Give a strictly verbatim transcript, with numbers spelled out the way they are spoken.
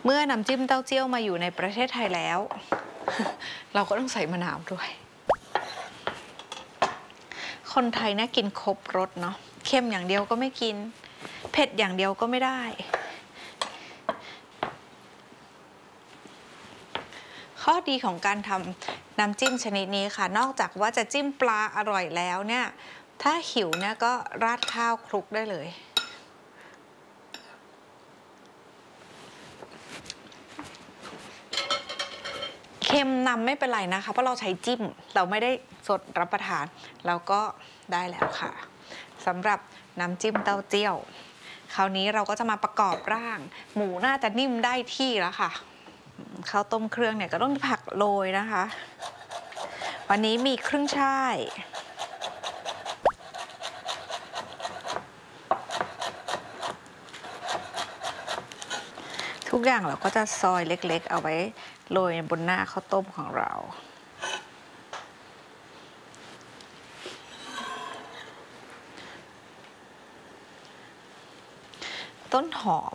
เมื่อน้ำจิ้มเต้าเจี้ยวมาอยู่ในประเทศไทยแล้ว เราก็ต้องใส่มะนาวด้วย คนไทยเนี่ยกินครบรสเนาะเค็มอย่างเดียวก็ไม่กินเผ็ดอย่างเดียวก็ไม่ได้ข้อดีของการทำน้ำจิ้มชนิดนี้ค่ะนอกจากว่าจะจิ้มปลาอร่อยแล้วเนี่ยถ้าหิวเนี่ยก็ราดข้าวคลุกได้เลยเค็มนำไม่เป็นไรนะคะเพราะเราใช้จิ้มเราไม่ได้สดรับประทานเราก็ได้แล้วค่ะสำหรับน้ำจิ้มเต้าเจี้ยวคราวนี้เราก็จะมาประกอบร่างหมูน่าจะนิ่มได้ที่แล้วค่ะข้าวต้มเครื่องเนี่ยก็ต้องผักโรยนะคะวันนี้มีครึ่งช่ายทุกอย่างเราก็จะซอยเล็กๆเอาไว้โรยบนหน้าข้าวต้มของเราต้นหอม